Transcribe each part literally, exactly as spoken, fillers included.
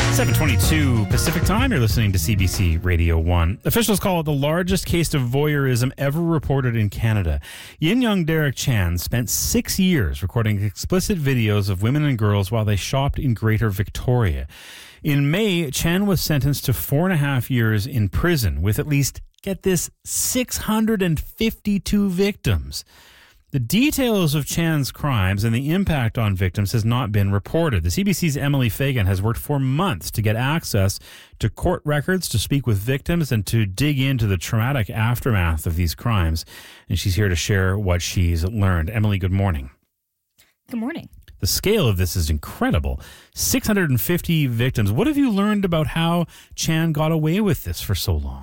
seven twenty-two Pacific Time. You're listening to C B C Radio one. Officials call it the largest case of voyeurism ever reported in Canada. Yin Young Derek Chan spent six years recording explicit videos of women and girls while they shopped in Greater Victoria. In May, Chan was sentenced to four and a half years in prison with at least, get this, six hundred fifty-two victims. The details of Chan's crimes and the impact on victims has not been reported. The C B C's Emily Fagan has worked for months to get access to court records, to speak with victims, and to dig into the traumatic aftermath of these crimes. And she's here to share what she's learned. Emily, good morning. Good morning. The scale of this is incredible. six hundred fifty victims. What have you learned about how Chan got away with this for so long?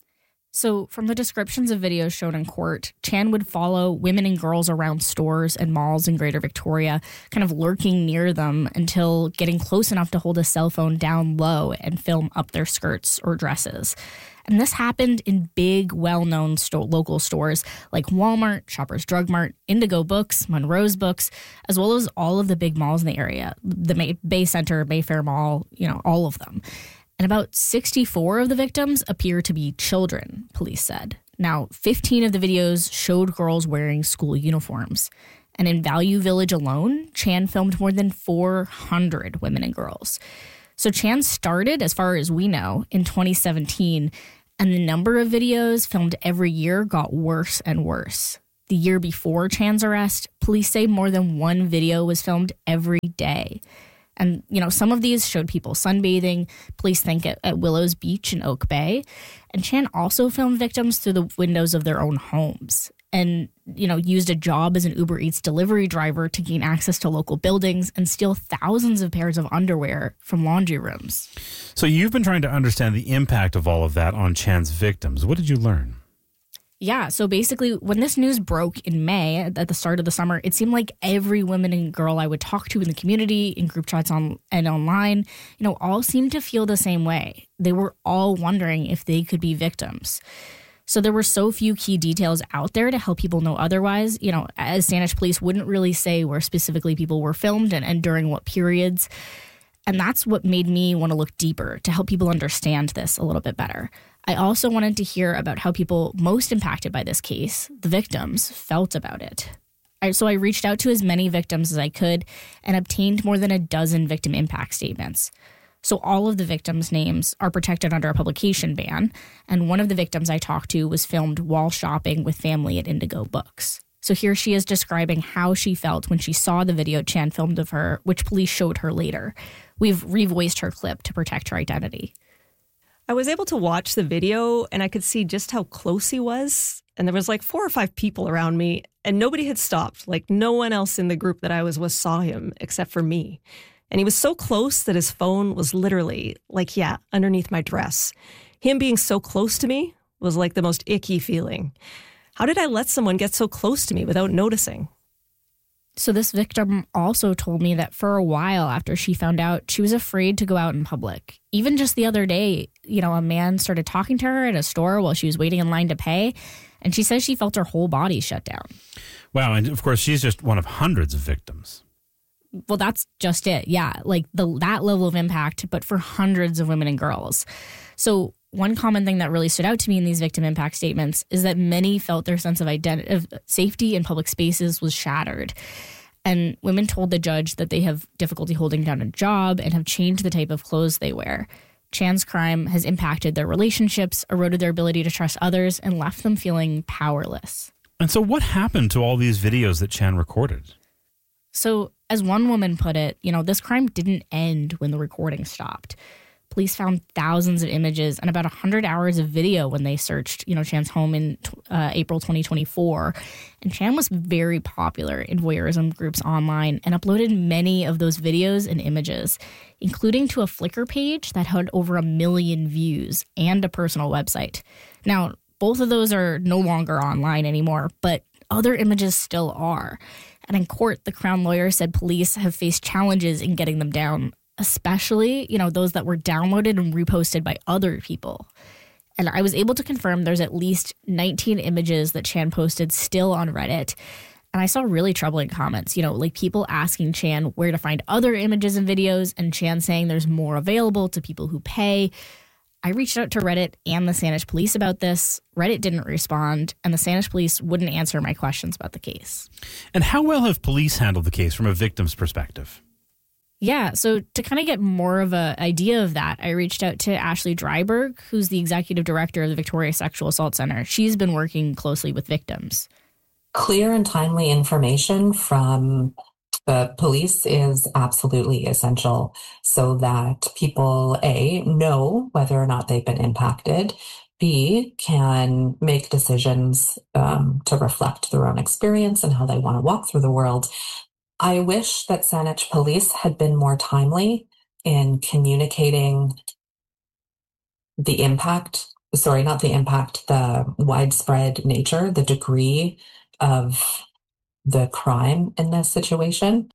So from the descriptions of videos shown in court, Chan would follow women and girls around stores and malls in Greater Victoria, kind of lurking near them until getting close enough to hold a cell phone down low and film up their skirts or dresses. And this happened in big, well-known sto- local stores like Walmart, Shoppers Drug Mart, Indigo Books, Monroe's Books, as well as all of the big malls in the area, the May- Bay Center, Mayfair Mall, you know, all of them. And about sixty-four of the victims appear to be children, police said. Now, fifteen of the videos showed girls wearing school uniforms. And in Value Village alone, Chan filmed more than four hundred women and girls. So Chan started, as far as we know, in twenty seventeen, and the number of videos filmed every year got worse and worse. The year before Chan's arrest, police say more than one video was filmed every day. And, you know, some of these showed people sunbathing, police think at, at Willows Beach in Oak Bay. And Chan also filmed victims through the windows of their own homes and, you know, used a job as an Uber Eats delivery driver to gain access to local buildings and steal thousands of pairs of underwear from laundry rooms. So you've been trying to understand the impact of all of that on Chan's victims. What did you learn? Yeah, so basically when this news broke in May at the start of the summer, it seemed like every woman and girl I would talk to in the community, in group chats on and online, you know, all seemed to feel the same way. They were all wondering if they could be victims. So there were so few key details out there to help people know otherwise. You know, as Saanich police wouldn't really say where specifically people were filmed and, and during what periods. And that's what made me want to look deeper to help people understand this a little bit better. I also wanted to hear about how people most impacted by this case, the victims, felt about it. I, so I reached out to as many victims as I could and obtained more than a dozen victim impact statements. So all of the victims' names are protected under a publication ban, and one of the victims I talked to was filmed while shopping with family at Indigo Books. So here she is describing how she felt when she saw the video Chan filmed of her, which police showed her later. We've revoiced her clip to protect her identity. I was able to watch the video and I could see just how close he was. And there was like four or five people around me and nobody had stopped. Like no one else in the group that I was with saw him except for me. And he was so close that his phone was literally like, yeah, underneath my dress. Him being so close to me was like the most icky feeling. How did I let someone get so close to me without noticing? So this victim also told me that for a while after she found out, she was afraid to go out in public. Even just the other day, you know, a man started talking to her at a store while she was waiting in line to pay, and she says she felt her whole body shut down. Wow, and of course, she's just one of hundreds of victims. Well, that's just it. Yeah, like the that level of impact, but for hundreds of women and girls. So one common thing that really stood out to me in these victim impact statements is that many felt their sense of identity, of safety in public spaces was shattered. And women told the judge that they have difficulty holding down a job and have changed the type of clothes they wear. Chan's crime has impacted their relationships, eroded their ability to trust others, and left them feeling powerless. And so what happened to all these videos that Chan recorded? So as one woman put it, you know, this crime didn't end when the recording stopped. Police found thousands of images and about one hundred hours of video when they searched, you know, Chan's home in uh, April twenty twenty-four. And Chan was very popular in voyeurism groups online and uploaded many of those videos and images, including to a Flickr page that had over a million views and a personal website. Now, both of those are no longer online anymore, but other images still are. And in court, the Crown lawyer said police have faced challenges in getting them down, especially, you know, those that were downloaded and reposted by other people. And I was able to confirm there's at least nineteen images that Chan posted still on Reddit. And I saw really troubling comments, you know, like people asking Chan where to find other images and videos, and Chan saying there's more available to people who pay. I reached out to Reddit and the Saanich police about this. Reddit didn't respond, and the Saanich police wouldn't answer my questions about the case. And how well have police handled the case from a victim's perspective? Yeah, so to kind of get more of an idea of that, I reached out to Ashley Dryberg, who's the executive director of the Victoria Sexual Assault Center. She's been working closely with victims. Clear and timely information from the police is absolutely essential so that people, A, know whether or not they've been impacted, B, can make decisions um, to reflect their own experience and how they want to walk through the world. I wish that Saanich Police had been more timely in communicating the impact, sorry, not the impact, the widespread nature, the degree of the crime in this situation.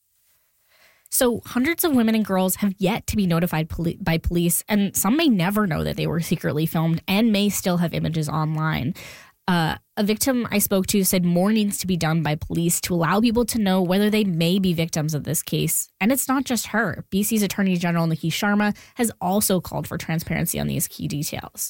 So hundreds of women and girls have yet to be notified poli- by police, and some may never know that they were secretly filmed and may still have images online. Uh, a victim I spoke to said more needs to be done by police to allow people to know whether they may be victims of this case. And it's not just her. B C's Attorney General Nikki Sharma has also called for transparency on these key details.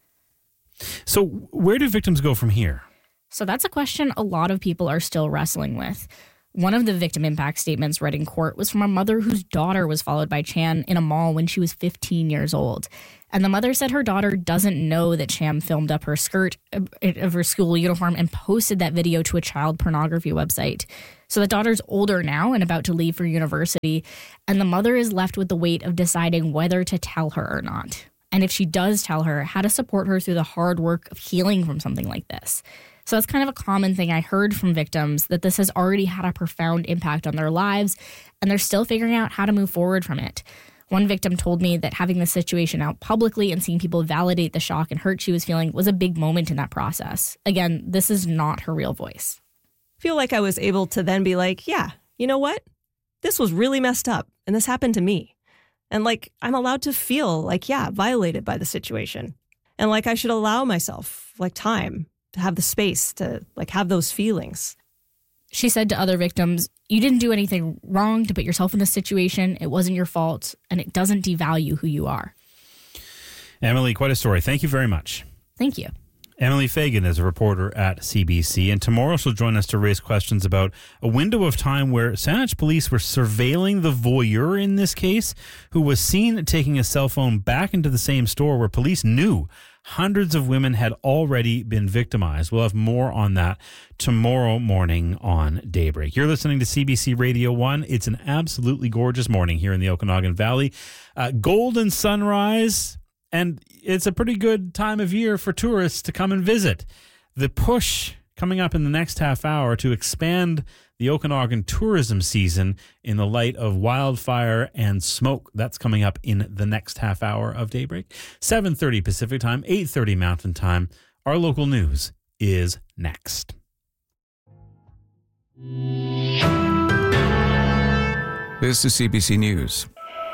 So where do victims go from here? So that's a question a lot of people are still wrestling with. One of the victim impact statements read in court was from a mother whose daughter was followed by Chan in a mall when she was fifteen years old. And the mother said her daughter doesn't know that Chan filmed up her skirt of her school uniform and posted that video to a child pornography website. So the daughter's older now and about to leave for university, and the mother is left with the weight of deciding whether to tell her or not. And if she does tell her, how to support her through the hard work of healing from something like this. So that's kind of a common thing I heard from victims, that this has already had a profound impact on their lives, and they're still figuring out how to move forward from it. One victim told me that having the situation out publicly and seeing people validate the shock and hurt she was feeling was a big moment in that process. Again, this is not her real voice. I feel like I was able to then be like, yeah, you know what? This was really messed up, and this happened to me. And like, I'm allowed to feel like, yeah, violated by the situation. And like, I should allow myself like time to have the space to like have those feelings. She said to other victims, you didn't do anything wrong to put yourself in this situation. It wasn't your fault, and it doesn't devalue who you are. Emily, quite a story. Thank you very much. Thank you. Emily Fagan is a reporter at C B C, and tomorrow she'll join us to raise questions about a window of time where Saanich police were surveilling the voyeur in this case, who was seen taking a cell phone back into the same store where police knew hundreds of women had already been victimized. We'll have more on that tomorrow morning on Daybreak. You're listening to C B C Radio one. It's an absolutely gorgeous morning here in the Okanagan Valley. Uh, golden sunrise, and it's a pretty good time of year for tourists to come and visit. The push coming up in the next half hour to expand the Okanagan tourism season in the light of wildfire and smoke. That's coming up in the next half hour of Daybreak. seven thirty Pacific Time, eight thirty Mountain Time. Our local news is next. This is C B C News.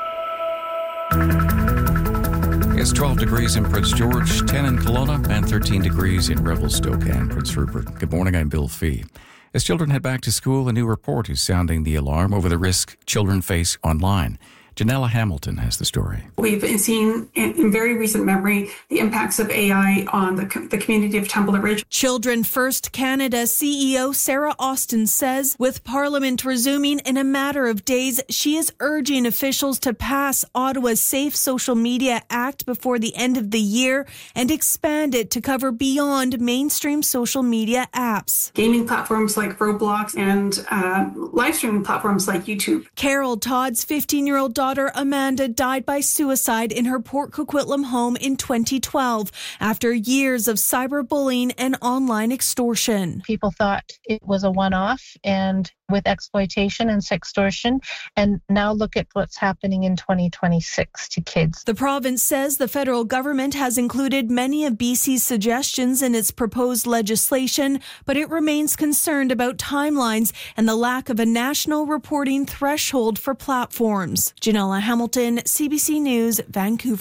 It's twelve degrees in Prince George, ten in Kelowna, and thirteen degrees in Revelstoke and Prince Rupert. Good morning, I'm Bill Fee. As children head back to school, a new report is sounding the alarm over the risk children face online. Janella Hamilton has the story. We've been seeing in very recent memory the impacts of A I on the, the community of Temple Ridge. Children First Canada C E O Sarah Austin says with Parliament resuming in a matter of days, she is urging officials to pass Ottawa's Safe Social Media Act before the end of the year and expand it to cover beyond mainstream social media apps. Gaming platforms like Roblox and uh, live streaming platforms like YouTube. Carol Todd's fifteen-year-old daughter Amanda died by suicide in her Port Coquitlam home in twenty twelve after years of cyberbullying and online extortion. People thought it was a one-off and with exploitation and sextortion, and now look at what's happening in twenty twenty-six to kids. The province says the federal government has included many of B C's suggestions in its proposed legislation, but it remains concerned about timelines and the lack of a national reporting threshold for platforms. Janella Hamilton, C B C News, Vancouver.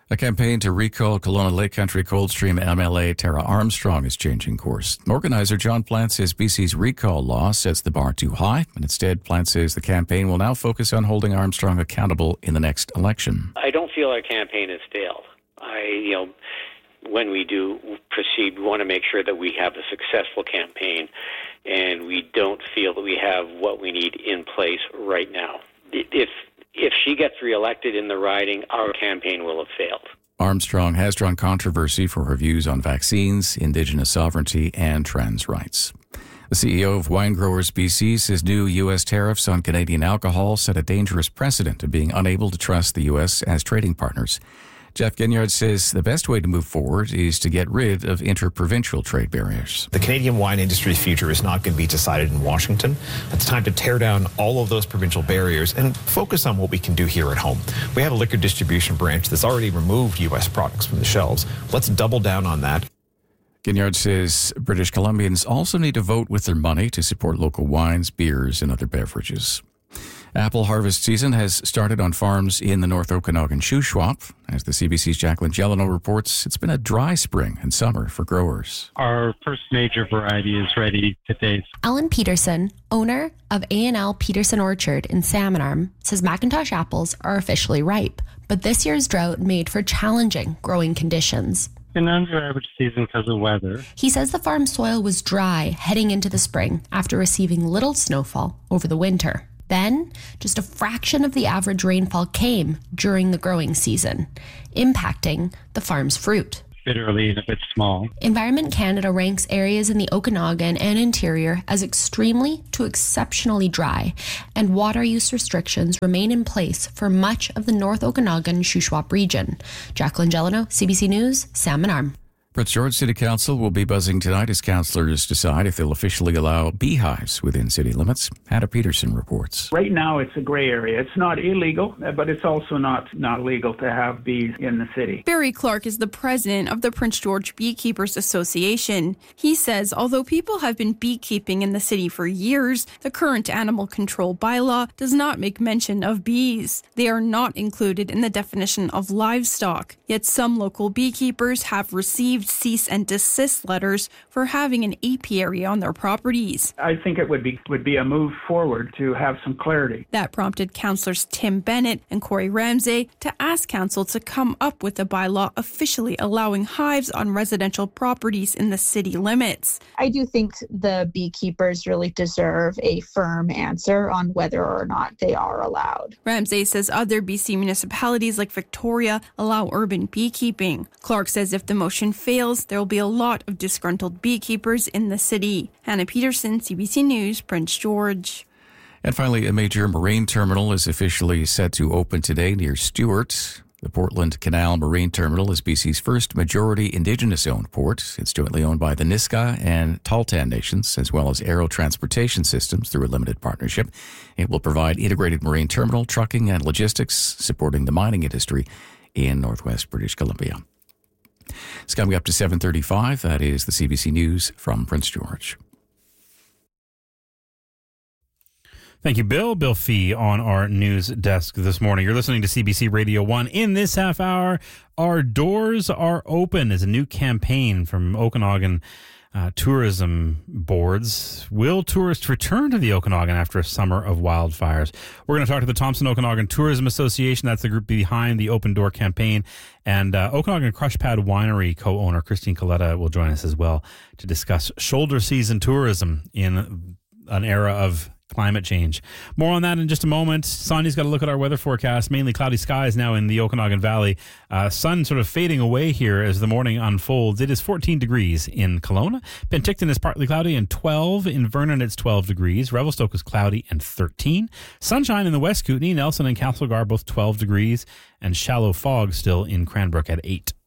A campaign to recall Kelowna Lake Country Coldstream M L A Tara Armstrong is changing course. Organizer John Plant says B C's recall law sets the bar too high, and instead Plant says the campaign will now focus on holding Armstrong accountable in the next election. I don't feel our campaign has failed. I, you know, when we do proceed, we want to make sure that we have a successful campaign, and we don't feel that we have what we need in place right now. If If she gets reelected in the riding, our campaign will have failed. Armstrong has drawn controversy for her views on vaccines, Indigenous sovereignty, and trans rights. The C E O of Wine Growers B C says new U S tariffs on Canadian alcohol set a dangerous precedent of being unable to trust the U S as trading partners. Jeff Ginyard says the best way to move forward is to get rid of interprovincial trade barriers. The Canadian wine industry's future is not going to be decided in Washington. It's time to tear down all of those provincial barriers and focus on what we can do here at home. We have a liquor distribution branch that's already removed U S products from the shelves. Let's double down on that. Ginyard says British Columbians also need to vote with their money to support local wines, beers, and other beverages. Apple harvest season has started on farms in the North Okanagan Shuswap. As the C B C's Jacqueline Gelano reports, it's been a dry spring and summer for growers. Our first major variety is ready today. Alan Peterson, owner of A and L Peterson Orchard in Salmon Arm, says McIntosh apples are officially ripe, but this year's drought made for challenging growing conditions. An under average season because of weather. He says the farm soil was dry heading into the spring after receiving little snowfall over the winter. Then, just a fraction of the average rainfall came during the growing season, impacting the farm's fruit. Bit early and a bit small. Environment Canada ranks areas in the Okanagan and interior as extremely to exceptionally dry, and water use restrictions remain in place for much of the North Okanagan Shuswap region. Jacqueline Gelano, C B C News, Salmon Arm. Prince George City Council will be buzzing tonight as councillors decide if they'll officially allow beehives within city limits. Hannah Peterson reports. Right now it's a gray area. It's not illegal, but it's also not, not legal to have bees in the city. Barry Clark is the president of the Prince George Beekeepers Association. He says although people have been beekeeping in the city for years, the current animal control bylaw does not make mention of bees. They are not included in the definition of livestock. Yet some local beekeepers have received cease and desist letters for having an apiary on their properties. I think it would be would be a move forward to have some clarity. That prompted councillors Tim Bennett and Corey Ramsay to ask council to come up with a bylaw officially allowing hives on residential properties in the city limits. I do think the beekeepers really deserve a firm answer on whether or not they are allowed. Ramsay says other B C municipalities like Victoria allow urban beekeeping. Clark says if the motion fails, there will be a lot of disgruntled beekeepers in the city. Hannah Peterson, C B C News, Prince George. And finally, a major marine terminal is officially set to open today near Stewart. The Portland Canal Marine Terminal is B C's first majority Indigenous-owned port. It's jointly owned by the Nisga'a and Tahltan nations, as well as Aero Transportation Systems through a limited partnership. It will provide integrated marine terminal, trucking, and logistics, supporting the mining industry in northwest British Columbia. It's coming up to seven thirty-five. That is the C B C News from Prince George. Thank you, Bill. Bill Fee on our news desk this morning. You're listening to C B C Radio one. In this half hour, Our Doors Are Open is a new campaign from Okanagan uh, tourism boards. Will tourists return to the Okanagan after a summer of wildfires? We're going to talk to the Thompson Okanagan Tourism Association. That's the group behind the Open Door campaign. And uh, Okanagan Crush Pad Winery co-owner Christine Coletta will join us as well to discuss shoulder season tourism in an era of climate change. More on that in just a moment. Sonia's got to look at our weather forecast. Mainly cloudy skies now in the Okanagan Valley. Uh, sun sort of fading away here as the morning unfolds. It is fourteen degrees in Kelowna. Penticton is partly cloudy and twelve. In Vernon, it's twelve degrees. Revelstoke is cloudy and thirteen. Sunshine in the West Kootenay. Nelson and Castlegar both twelve degrees. And shallow fog still in Cranbrook at eight.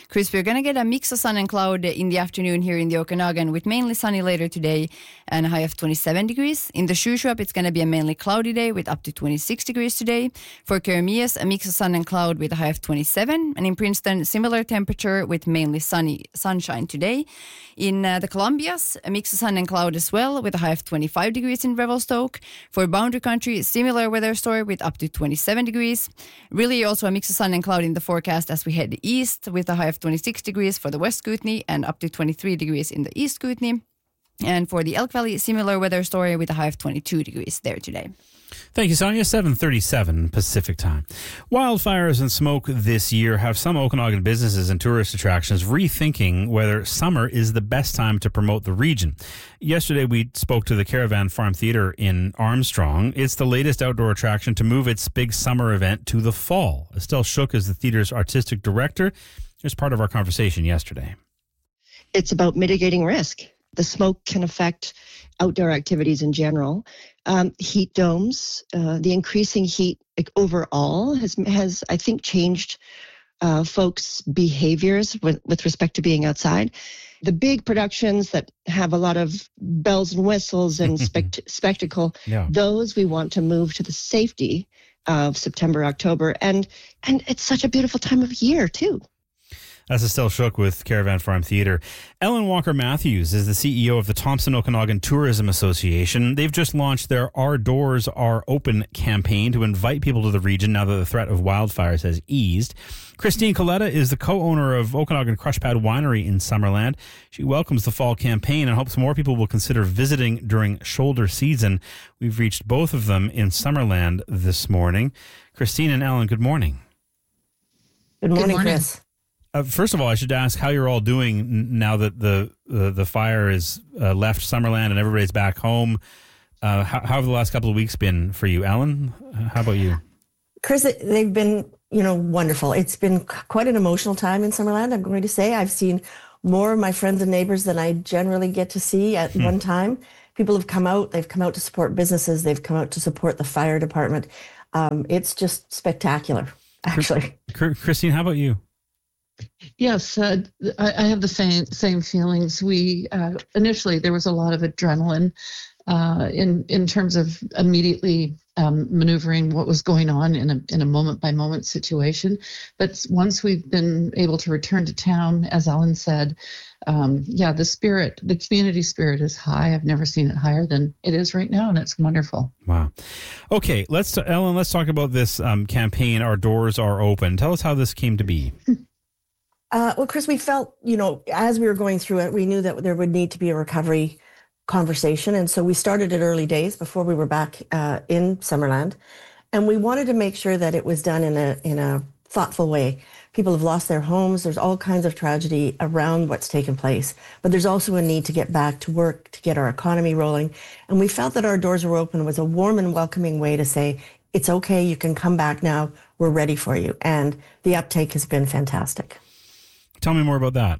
Chris, we're going to get a mix of sun and cloud in the afternoon here in the Okanagan with mainly sunny later today and a high of twenty-seven degrees. In the Shuswap, it's going to be a mainly cloudy day with up to twenty-six degrees today. For Keremeos, a mix of sun and cloud with a high of twenty-seven. And in Princeton, similar temperature with mainly sunny sunshine today. In uh, the Columbias, a mix of sun and cloud as well with a high of twenty-five degrees in Revelstoke. For Boundary Country, similar weather story with up to twenty-seven degrees. Really also a mix of sun and cloud in the forecast as we head east with a high of twenty-six degrees for the West Kootenay and up to twenty-three degrees in the East Kootenay. And for the Elk Valley, similar weather story with a high of twenty-two degrees there today. Thank you, Sonia. seven thirty-seven Pacific Time. Wildfires and smoke this year have some Okanagan businesses and tourist attractions rethinking whether summer is the best time to promote the region. Yesterday, we spoke to the Caravan Farm Theatre in Armstrong. It's the latest outdoor attraction to move its big summer event to the fall. Estelle Shook is the theatre's artistic director. Here's part of our conversation yesterday. It's about mitigating risk. The smoke can affect outdoor activities in general. Um, heat domes, uh, the increasing heat like, overall has, has, I think, changed uh, folks' behaviors with, with respect to being outside. The big productions that have a lot of bells and whistles and spect- spectacle, yeah. those we want to move to the safety of September, October. And, and it's such a beautiful time of year, too. That's Estelle Shook with Caravan Farm Theatre. Ellen Walker-Matthews is the C E O of the Thompson Okanagan Tourism Association. They've just launched their Our Doors Are Open campaign to invite people to the region now that the threat of wildfires has eased. Christine Coletta is the co-owner of Okanagan Crushpad Winery in Summerland. She welcomes the fall campaign and hopes more people will consider visiting during shoulder season. We've reached both of them in Summerland this morning. Christine and Ellen, good morning. Good morning, Good morning. Chris. Uh, first of all, I should ask how you're all doing n- now that the uh, the fire has uh, left Summerland and everybody's back home. Uh, how, how have the last couple of weeks been for you, Ellen? Uh, how about you? Chris, they've been, you know, wonderful. It's been quite an emotional time in Summerland, I'm going to say. I've seen more of my friends and neighbors than I generally get to see at hmm. one time. People have come out. They've come out to support businesses. They've come out to support the fire department. Um, it's just spectacular, actually. Christine, how about you? Yes, uh, I, I have the same same feelings. We uh, initially there was a lot of adrenaline uh, in in terms of immediately um, maneuvering what was going on in a in a moment by moment situation. But once we've been able to return to town, as Ellen said, um, yeah, the spirit, the community spirit is high. I've never seen it higher than it is right now, and it's wonderful. Wow. Okay, let's t- Ellen. Let's talk about this um, campaign. Our Doors Are Open. Tell us how this came to be. Uh, well, Chris, we felt, you know, as we were going through it, we knew that there would need to be a recovery conversation. And so we started at early days before we were back uh, in Summerland. And we wanted to make sure that it was done in a in a thoughtful way. People have lost their homes. There's all kinds of tragedy around what's taken place. But there's also a need to get back to work, to get our economy rolling. And we felt that Our Doors Were Open was a warm and welcoming way to say, it's okay, you can come back now. We're ready for you. And the uptake has been fantastic. Tell me more about that.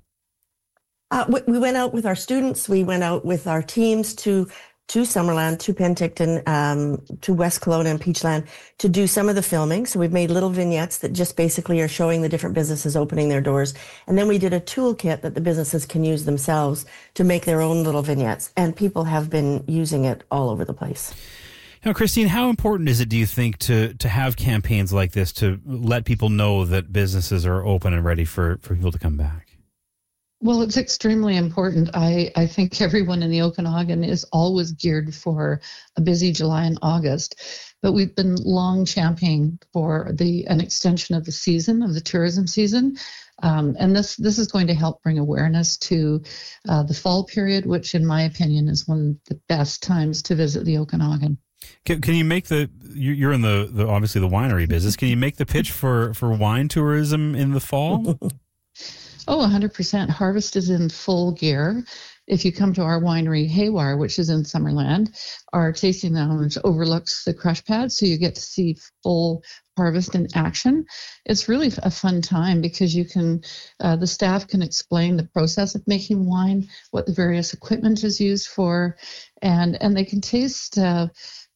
Uh, we, we went out with our students. We went out with our teams to to Summerland, to Penticton, um, to West Kelowna and Peachland to do some of the filming. So we've made little vignettes that just basically are showing the different businesses opening their doors. And then we did a toolkit that the businesses can use themselves to make their own little vignettes. And people have been using it all over the place. Now, Christine, how important is it, do you think, to, to have campaigns like this to let people know that businesses are open and ready for, for people to come back? Well, it's extremely important. I, I think everyone in the Okanagan is always geared for a busy July and August, but we've been long championing for the an extension of the season, of the tourism season. Um, and this this is going to help bring awareness to uh, the fall period, which in my opinion is one of the best times to visit the Okanagan. Can, can you make the, you're in the, the, obviously the winery business. Can you make the pitch for, for wine tourism in the fall? Oh, one hundred percent. Harvest is in full gear. If you come to our winery, Haywire, which is in Summerland, our tasting lounge overlooks the crush pad, so you get to see full harvest in action. It's really a fun time because you can, uh, the staff can explain the process of making wine, what the various equipment is used for, and and they can taste uh,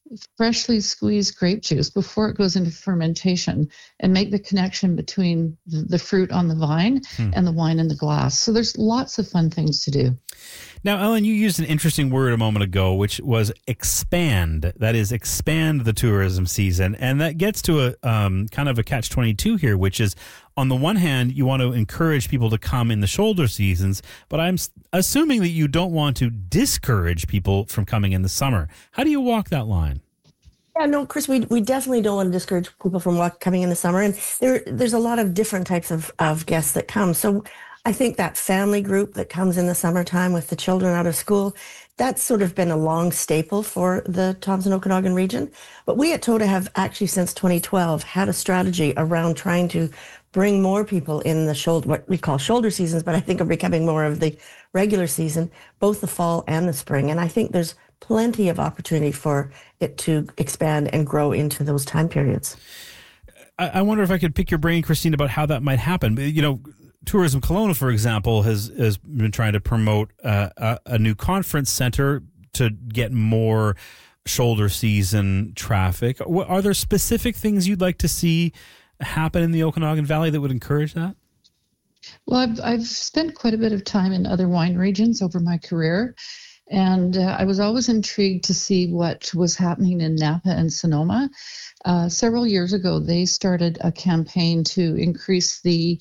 freshly squeezed grape juice before it goes into fermentation and make the connection between the, the fruit on the vine hmm. and the wine in the glass. So there's lots of fun things to do. Now, Ellen, you used an interesting word a moment ago, which was expand. That is, expand the tourism season. And that gets to a um, kind of a catch twenty-two here, which is, on the one hand, you want to encourage people to come in the shoulder seasons, but I'm assuming that you don't want to discourage people from coming in the summer. How do you walk that line? Yeah, no, Chris, we we definitely don't want to discourage people from walk, coming in the summer. And there there's a lot of different types of, of guests that come. So I think that family group that comes in the summertime with the children out of school, that's sort of been a long staple for the Thompson Okanagan region. But we at TOTA have actually since twenty twelve had a strategy around trying to bring more people in the shoulder, what we call shoulder seasons, but I think are becoming more of the regular season, both the fall and the spring. And I think there's plenty of opportunity for it to expand and grow into those time periods. I, I wonder if I could pick your brain, Christine, about how that might happen. You know, Tourism Kelowna, for example, has, has been trying to promote uh, a, a new conference center to get more shoulder season traffic. Are there specific things you'd like to see happen in the Okanagan Valley that would encourage that? Well, I've, I've spent quite a bit of time in other wine regions over my career, and uh, I was always intrigued to see what was happening in Napa and Sonoma. Uh, several years ago, they started a campaign to increase the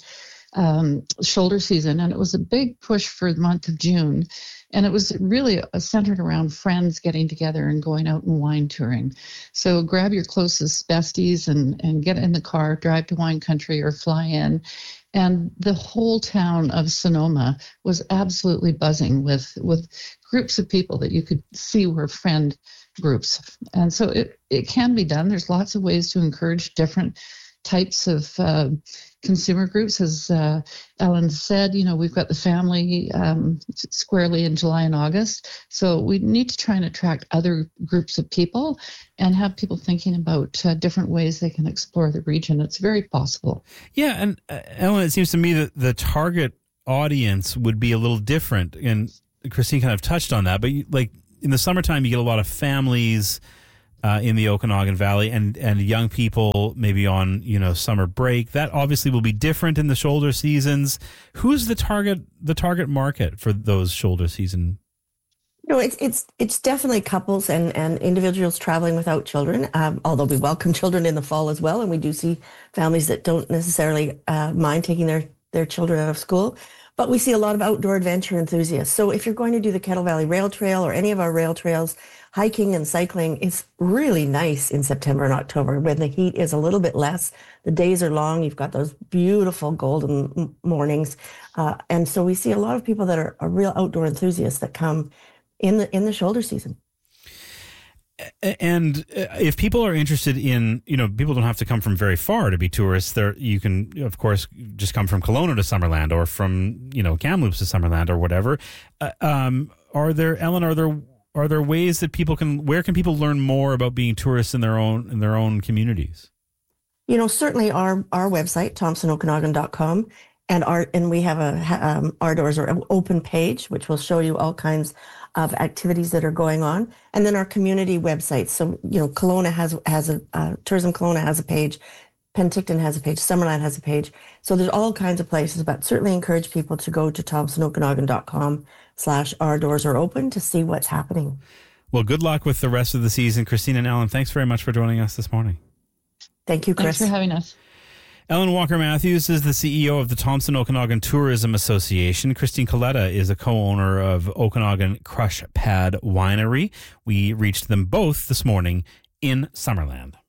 um, shoulder season, and it was a big push for the month of June. And it was really centered around friends getting together and going out and wine touring. So grab your closest besties and, and get in the car, drive to wine country or fly in. And the whole town of Sonoma was absolutely buzzing with, with groups of people that you could see were friend groups. And so it, it can be done. There's lots of ways to encourage different types of uh, consumer groups. As uh, Ellen said, you know, we've got the family um, squarely in July and August. So we need to try and attract other groups of people and have people thinking about uh, different ways they can explore the region. It's very possible. Yeah. And uh, Ellen, it seems to me that the target audience would be a little different. And Christine kind of touched on that. But you, like in the summertime, you get a lot of families Uh, in the Okanagan Valley and, and young people maybe on, you know, summer break. That obviously will be different in the shoulder seasons. Who's the target the target market for those shoulder season? No, it's it's it's definitely couples and, and individuals traveling without children, um, although we welcome children in the fall as well. And we do see families that don't necessarily uh, mind taking their, their children out of school. But we see a lot of outdoor adventure enthusiasts. So if you're going to do the Kettle Valley Rail Trail or any of our rail trails, hiking and cycling, it's really nice in September and October when the heat is a little bit less. The days are long. You've got those beautiful golden mornings. Uh, and so we see a lot of people that are, are real outdoor enthusiasts that come in the in the shoulder season. And if people are interested in, you know, people don't have to come from very far to be tourists. There, you can, of course, just come from Kelowna to Summerland or from, you know, Kamloops to Summerland or whatever. Uh, um, are there, Ellen, are there are there ways that people can, where can people learn more about being tourists in their own in their own communities? You know, certainly our our website, thompson okanagan dot com, and our and we have a um, Our Doors Are Open page, which will show you all kinds of activities that are going on, and then our community websites. So, you know, Kelowna has has a uh, Tourism Kelowna has a page, Penticton has a page, Summerland has a page. So there's all kinds of places, but certainly encourage people to go to thompson okanagan dot com slash Our Doors Are Open to see what's happening. Well, good luck with the rest of the season, Christine and Ellen. Thanks very much for joining us this morning. Thank you, Chris. Thanks for having us. Ellen Walker-Matthews is the C E O of the Thompson Okanagan Tourism Association. Christine Coletta is a co-owner of Okanagan Crush Pad Winery. We reached them both this morning in Summerland.